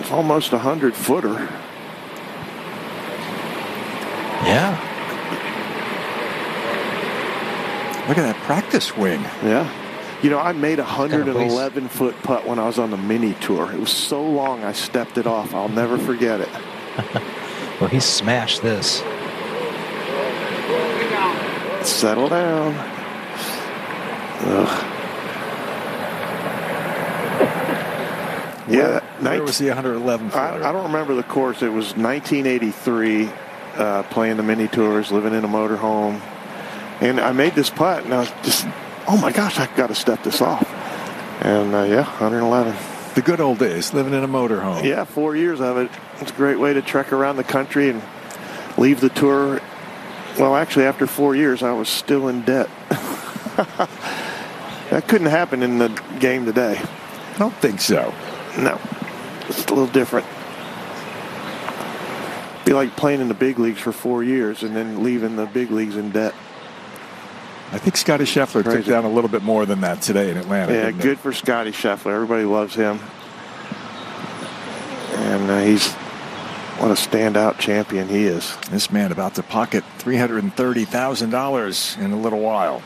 It's almost 100-footer. Yeah. Look at that practice swing. Yeah. You know, I made a 111-foot putt when I was on the mini tour. It was so long I stepped it off. I'll never forget it. Well, he smashed this. Settle down. Ugh. Yeah. Where was the 111 footer? I don't remember the course. It was 1983, playing the mini tours, living in a motorhome. And I made this putt, and I was just, oh my gosh, I've got to step this off. And yeah, 111. The good old days, living in a motorhome. Yeah, 4 years of it. It's a great way to trek around the country and leave the tour. Well, actually, after 4 years, I was still in debt. That couldn't happen in the game today. I don't think so. No, it's a little different. Be like playing in the big leagues for 4 years and then leaving the big leagues in debt. I think Scotty Scheffler took down a little bit more than that today in Atlanta. Yeah, good for Scotty Scheffler. Everybody loves him. And he's, what a standout champion he is. This man about to pocket $330,000 in a little while.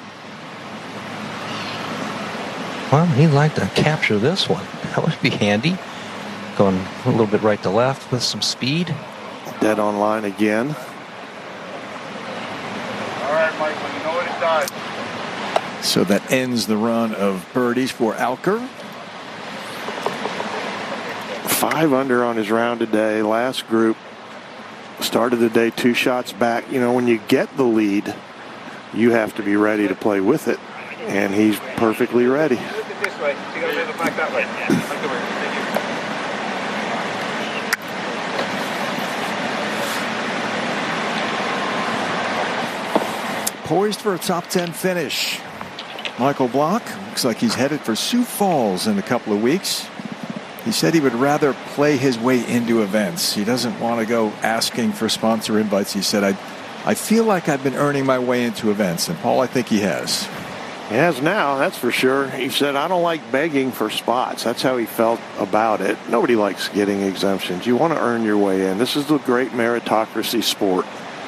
Well, he'd like to capture this one. That would be handy. Going a little bit right to left with some speed. Dead on line again. All right, Mike, when you know what it does. So that ends the run of birdies for Alker. 5 under on his round today. Last group. Started the day 2 shots back. You know, when you get the lead, you have to be ready to play with it. And he's perfectly ready. Look at this way. You got to move it back that way. Poised for a top 10 finish. Michael Block looks like he's headed for Sioux Falls in a couple of weeks. He said he would rather play his way into events. He doesn't want to go asking for sponsor invites. He said, I feel like I've been earning my way into events. And Paul, I think he has. He has now, that's for sure. He said, I don't like begging for spots. That's how he felt about it. Nobody likes getting exemptions. You want to earn your way in. This is the great meritocracy sport.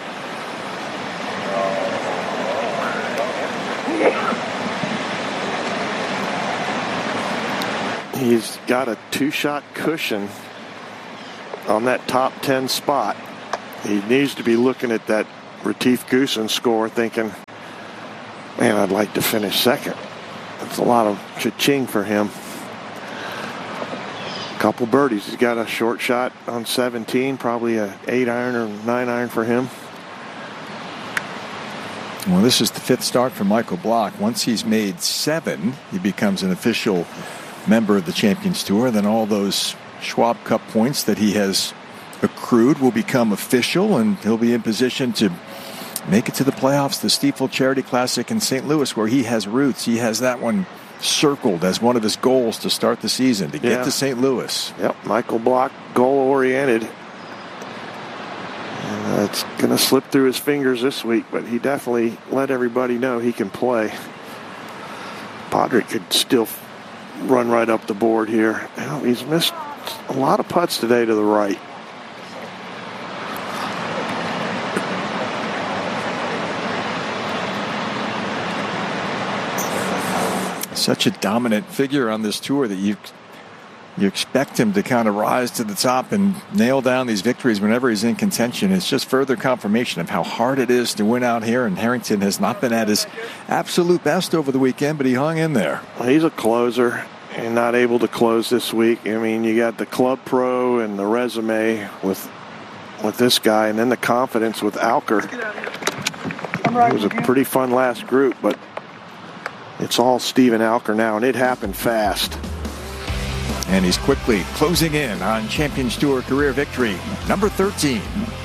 He's got a 2-shot cushion on that top 10 spot. He needs to be looking at that Retief Goosen score thinking, man, I'd like to finish second. That's a lot of cha-ching for him. A couple birdies. He's got a short shot on 17, probably a 8-iron or 9-iron for him. Well, this is the 5th start for Michael Block. Once he's made 7, he becomes an official member of the Champions Tour. Then all those Schwab Cup points that he has accrued will become official, and he'll be in position to make it to the playoffs, the Stifel Charity Classic in St. Louis, where he has roots. He has that one circled as one of his goals to start the season, to get to St. Louis. Yep, Michael Block, goal-oriented. It's going to slip through his fingers this week, but he definitely let everybody know he can play. Padraig could still run right up the board here. He's missed a lot of putts today to the right. Such a dominant figure on this tour that you expect him to kind of rise to the top and nail down these victories whenever he's in contention. It's just further confirmation of how hard it is to win out here, and Harrington has not been at his absolute best over the weekend, but he hung in there. Well, he's a closer and not able to close this week. I mean, you got the club pro and the resume with this guy, and then the confidence with Alker. It was a pretty fun last group, but it's all Steven Alker now, and it happened fast. And he's quickly closing in on Champions Tour career victory number 13.